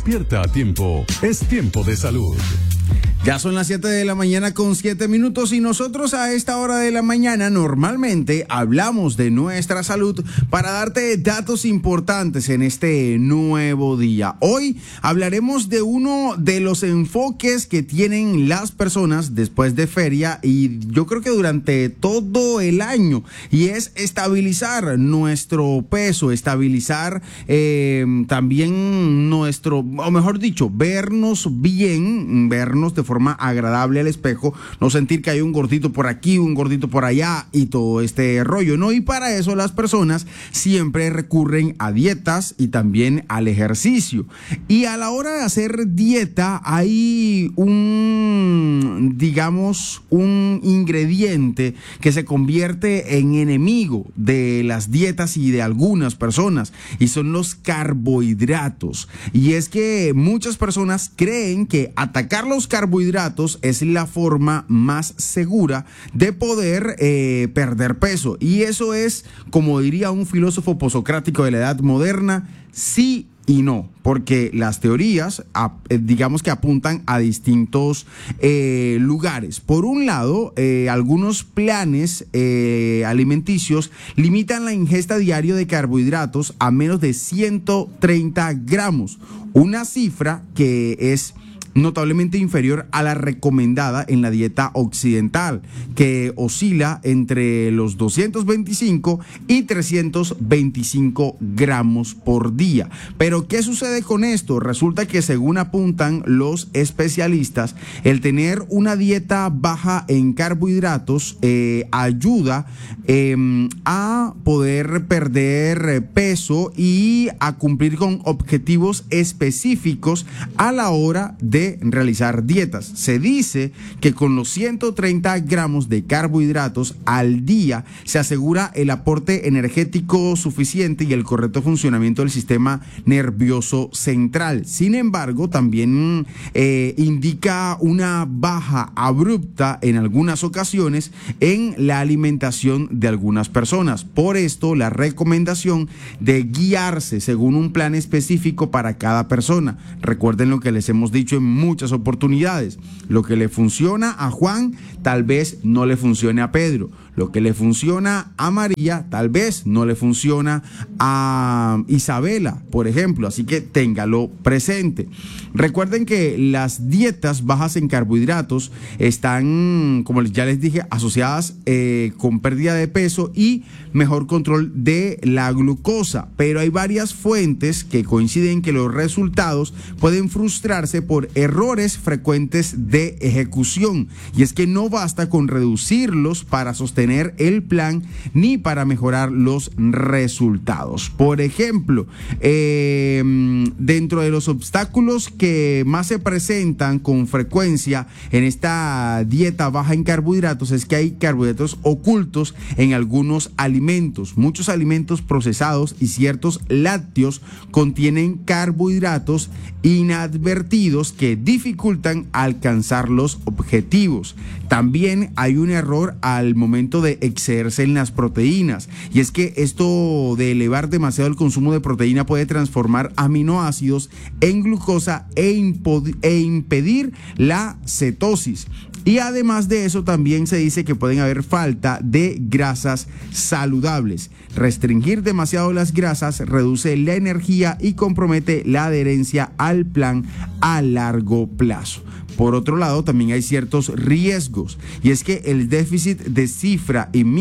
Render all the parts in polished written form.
Despierta a tiempo. Es tiempo de salud. Ya son las 7 de la mañana con 7 minutos y nosotros a esta hora de la mañana normalmente hablamos de nuestra salud para darte datos importantes en este nuevo día. Hoy hablaremos de uno de los enfoques que tienen las personas después de feria y yo creo que durante todo el año, y es estabilizar nuestro peso, estabilizar también nuestro, o mejor dicho, vernos bien, vernos de forma agradable al espejo, no sentir que hay un gordito por aquí, un gordito por allá y todo este rollo, ¿no? Y para eso las personas siempre recurren a dietas y también al ejercicio. Y a la hora de hacer dieta hay un ingrediente que se convierte en enemigo de las dietas y de algunas personas, y son los carbohidratos. Y es que muchas personas creen que atacar los carbohidratos es la forma más segura de poder perder peso. Y eso es, como diría un filósofo posocrático de la edad moderna, sí y no, porque las teorías, digamos que apuntan a distintos lugares. Por un lado, algunos planes alimenticios limitan la ingesta diaria de carbohidratos a menos de 130 gramos, una cifra que es notablemente inferior a la recomendada en la dieta occidental, que oscila entre los 225 y 325 gramos por día. Pero ¿qué sucede con esto? Resulta que, según apuntan los especialistas, el tener una dieta baja en carbohidratos ayuda a poder perder peso y a cumplir con objetivos específicos a la hora de realizar dietas. Se dice que con los 130 gramos de carbohidratos al día se asegura el aporte energético suficiente y el correcto funcionamiento del sistema nervioso central. Sin embargo, también indica una baja abrupta en algunas ocasiones en la alimentación de algunas personas. Por esto, la recomendación de guiarse según un plan específico para cada persona. Recuerden lo que les hemos dicho en muchas oportunidades. Lo que le funciona a Juan tal vez no le funcione a Pedro. Lo que le funciona a María tal vez no le funciona a Isabela, por ejemplo. Así que téngalo presente. Recuerden que las dietas bajas en carbohidratos están, como ya les dije, asociadas con pérdida de peso y mejor control de la glucosa. Pero hay varias fuentes que coinciden que los resultados pueden frustrarse por errores frecuentes de ejecución. Y es que no basta con reducirlos para sostener el plan ni para mejorar los resultados. Por ejemplo, dentro de los obstáculos que más se presentan con frecuencia en esta dieta baja en carbohidratos es que hay carbohidratos ocultos en algunos alimentos. Muchos alimentos procesados y ciertos lácteos contienen carbohidratos inadvertidos que dificultan alcanzar los objetivos. También hay un error al momento de excederse en las proteínas, y es que esto de elevar demasiado el consumo de proteína puede transformar aminoácidos en glucosa e impedir la cetosis. Y además de eso, también se dice que pueden haber falta de grasas saludables. Restringir demasiado las grasas reduce la energía y compromete la adherencia al plan a largo plazo. Por otro lado, también hay ciertos riesgos, y es que el déficit de cifra y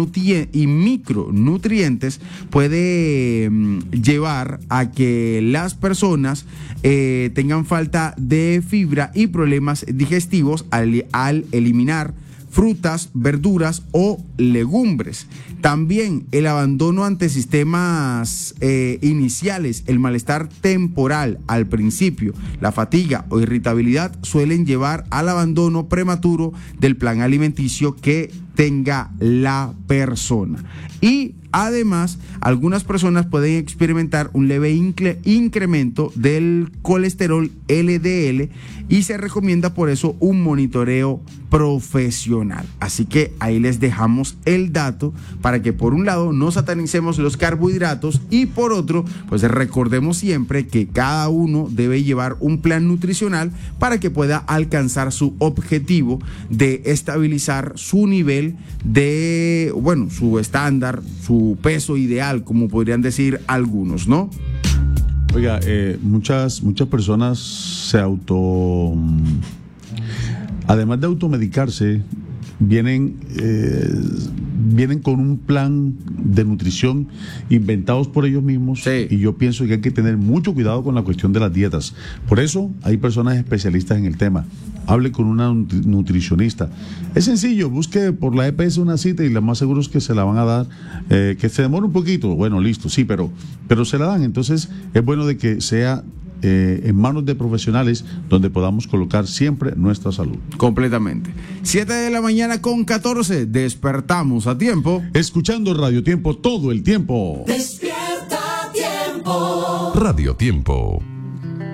micronutrientes puede llevar a que las personas tengan falta de fibra y problemas digestivos al eliminar frutas, verduras o legumbres. También el abandono ante sistemas iniciales, el malestar temporal al principio, la fatiga o irritabilidad suelen llevar al abandono prematuro del plan alimenticio que tenga la persona. Y Además, algunas personas pueden experimentar un leve incremento del colesterol LDL y se recomienda por eso un monitoreo profesional. Así que ahí les dejamos el dato para que por un lado no satanicemos los carbohidratos y por otro, pues recordemos siempre que cada uno debe llevar un plan nutricional para que pueda alcanzar su objetivo de estabilizar su nivel de, bueno, su estándar, su peso ideal, como podrían decir algunos, ¿no? Oiga, muchas personas además de automedicarse, vienen con un plan de nutrición inventados por ellos mismos. Sí. Y yo pienso que hay que tener mucho cuidado con la cuestión de las dietas. Por eso hay personas especialistas en el tema. Hable con una nutricionista. Es sencillo, busque por la EPS una cita y lo más seguro es que se la van a dar, que se demora un poquito, bueno, listo, sí, pero se la dan. Entonces es bueno de que sea en manos de profesionales donde podamos colocar siempre nuestra salud. Completamente. 7:14 a.m, despertamos a tiempo. Escuchando Radio Tiempo todo el tiempo. Despierta a tiempo. Radio Tiempo.